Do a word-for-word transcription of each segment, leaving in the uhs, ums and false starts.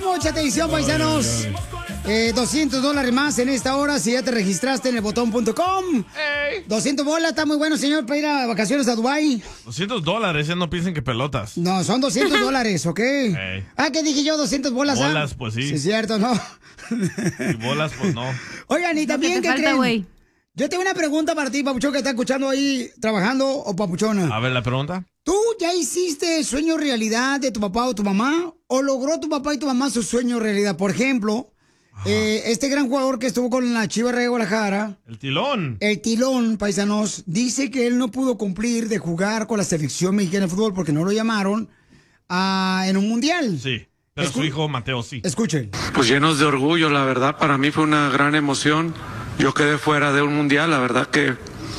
mucha atención, paisanos. Eh, doscientos dólares más en esta hora si ya te registraste en el botón punto com. Hey. doscientos bolas, está muy bueno, señor, para ir a vacaciones a Dubái. doscientos dólares, ya no piensen que pelotas. No, son doscientos dólares, ¿ok? Hey. Ah, ¿qué dije yo? ¿doscientas bolas? Bolas, ¿ah? pues sí. Sí, es cierto, ¿no? Y bolas, pues no. Oigan, y también, ¿qué creen? Wey. Yo tengo una pregunta para ti, papuchón, que está escuchando ahí, trabajando, o papuchona. A ver, la pregunta. ¿Tú ya hiciste sueño realidad de tu papá o tu mamá? ¿O logró tu papá y tu mamá su sueño realidad? Por ejemplo... Eh, este gran jugador que estuvo con la Chivas de Guadalajara, el Tilón, el Tilón, paisanos, dice que él no pudo cumplir de jugar con la selección mexicana de fútbol porque no lo llamaron a, en un mundial. Sí, pero Escu- su hijo Mateo sí. Escuchen. Pues llenos de orgullo, la verdad, para mí fue una gran emoción. Yo quedé fuera de un mundial, la verdad que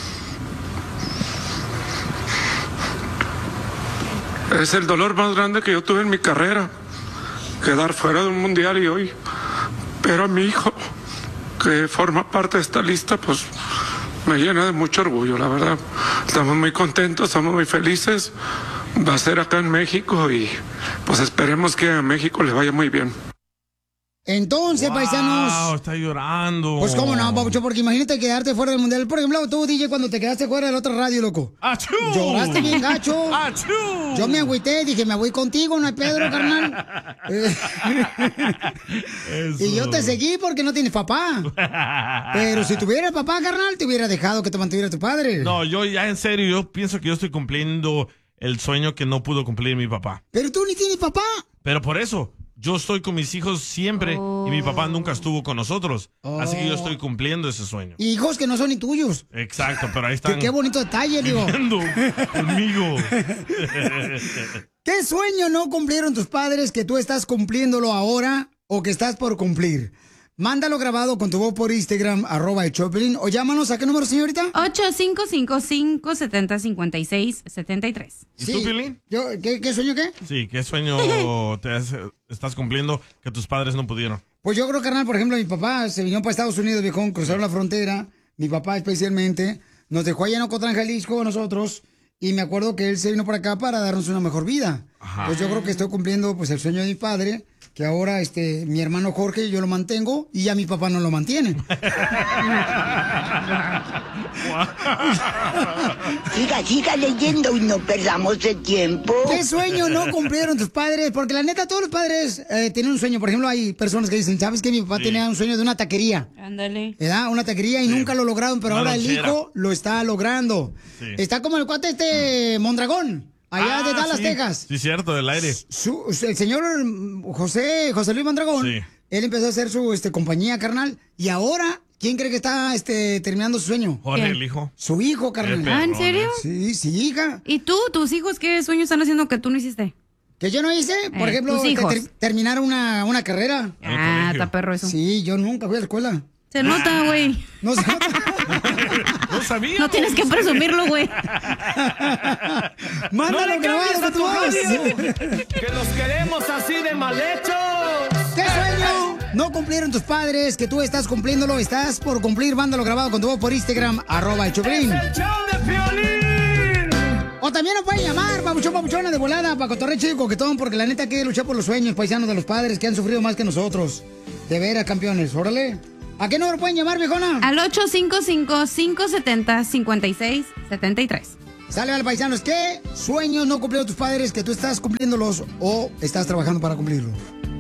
es el dolor más grande que yo tuve en mi carrera, quedar fuera de un mundial y hoy. Pero a mi hijo, que forma parte de esta lista, pues me llena de mucho orgullo, la verdad. Estamos muy contentos, estamos muy felices. Va a ser acá en México y pues esperemos que a México le vaya muy bien. Entonces, wow, paisanos... está llorando. Pues cómo no, papucho, porque imagínate quedarte fuera del mundial. Por ejemplo, tú, D J, cuando te quedaste fuera de la otra radio, loco. ¡Achú! Lloraste bien gacho. ¡Achú! Yo me agüité, dije, me voy contigo, no hay Pedro, carnal. Y yo te seguí porque no tienes papá. Pero si tuviera papá, carnal, te hubiera dejado que te mantuviera tu padre. No, yo ya en serio, yo pienso que yo estoy cumpliendo el sueño que no pudo cumplir mi papá. Pero tú ni tienes papá. Pero por eso... Yo estoy con mis hijos siempre oh. y mi papá nunca estuvo con nosotros. Oh. Así que yo estoy cumpliendo ese sueño. Hijos que no son ni tuyos. Exacto, pero ahí están. Qué, qué bonito detalle, digo. Conmigo. ¿Qué sueño no cumplieron tus padres que tú estás cumpliéndolo ahora o que estás por cumplir? Mándalo grabado con tu voz por Instagram, arroba el Choplin, o llámanos. ¿A qué número, señorita? ocho cinco cinco, cinco siete cero, cinco seis siete tres. ¿Y sí. tú, Pilín? Yo, ¿qué, ¿Qué sueño qué? Sí, ¿qué sueño te has, estás cumpliendo que tus padres no pudieron? Pues yo creo, carnal, por ejemplo, mi papá se vino para Estados Unidos, viejón, cruzaron la frontera, mi papá especialmente, nos dejó allá en Ocotlán, Jalisco, a nosotros, y me acuerdo que él se vino para acá para darnos una mejor vida. Ajá. Pues yo creo que estoy cumpliendo pues el sueño de mi padre, que ahora este mi hermano Jorge yo lo mantengo y ya mi papá no lo mantiene. Siga, siga leyendo y no perdamos el tiempo. ¿Qué sueño no cumplieron tus padres? Porque la neta, todos los padres eh, tienen un sueño. Por ejemplo, hay personas que dicen, ¿sabes qué? Mi papá sí. tenía un sueño de una taquería. Ándale. ¿Verdad? Una taquería y sí. nunca lo lograron, pero una ahora lonchera. El hijo lo está logrando. Sí. Está como el cuate este Mondragón. Allá ah, de Dallas, sí. Texas. Sí, cierto, del aire. Su, el señor José, José Luis Mondragón, sí. él empezó a hacer su este, compañía, carnal, y ahora, ¿quién cree que está este, terminando su sueño? Jorge, ¿quién? El hijo. Su hijo, carnal. Ah, ¿en serio? Sí, sí, hija. ¿Y tú, tus hijos, qué sueños están haciendo que tú no hiciste? ¿Que yo no hice? Por eh, ejemplo, ter terminar una, una carrera. Ah, está perro eso. Sí, yo nunca fui a la escuela. Se nota, güey. No se nota. No sabía. No tienes que presumirlo, güey. Mándalo no grabado con tu voz. Que los queremos así de mal hechos. ¿Qué sueño no cumplieron tus padres que tú estás cumpliéndolo? Estás por cumplir. Mándalo grabado con tu voz por Instagram, arroba el Choplin. ¡Es el show de Piolín! O también nos pueden llamar, papuchón, papuchona de volada, para cotorreo chico coquetón, porque la neta hay que luchar por los sueños paisanos de los padres que han sufrido más que nosotros. De veras, campeones. Órale. ¿A qué número pueden llamar, viejona? Al ocho cinco cinco, cinco siete cero, cinco seis siete tres. Sale al paisanos. ¿Qué sueños no cumplieron tus padres que tú estás cumpliéndolos o estás trabajando para cumplirlo?